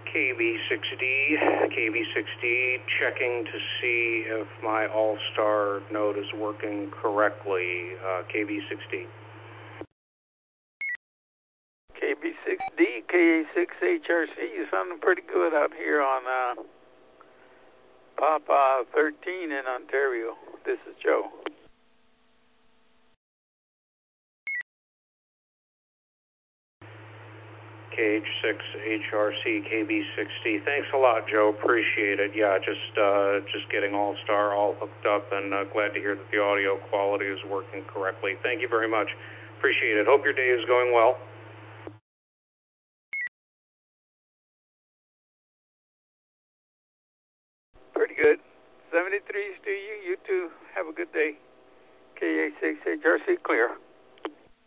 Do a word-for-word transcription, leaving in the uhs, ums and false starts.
K B six D, K B six D, checking to see if my All-Star node is working correctly. Uh, K B six D. K B six D, K A six H R C, you sounding pretty good out here on uh, Papa thirteen in Ontario. This is Joe. K H six H R C, K B six D. Thanks a lot, Joe. Appreciate it. Yeah, just uh, just getting All-Star all hooked up, and uh, glad to hear that the audio quality is working correctly. Thank you very much. Appreciate it. Hope your day is going well. Pretty good. seventy-threes to you. You too. Have a good day. K A six H R C clear.